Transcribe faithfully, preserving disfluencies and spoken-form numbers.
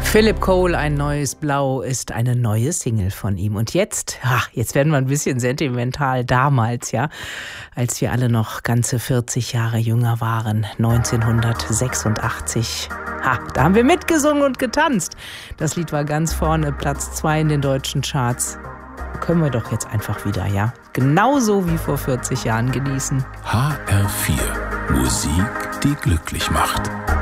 Philip Cole, ein neues Blau, ist eine neue Single von ihm. Und jetzt, ach, jetzt werden wir ein bisschen sentimental. Damals, ja, als wir alle noch ganze vierzig Jahre jünger waren, neunzehnhundertsechsundachtzig. Ha, da haben wir mitgesungen und getanzt. Das Lied war ganz vorne, Platz zwei in den deutschen Charts. Können wir doch jetzt einfach wieder, ja, genauso wie vor vierzig Jahren genießen. H R vier, Musik, die glücklich macht.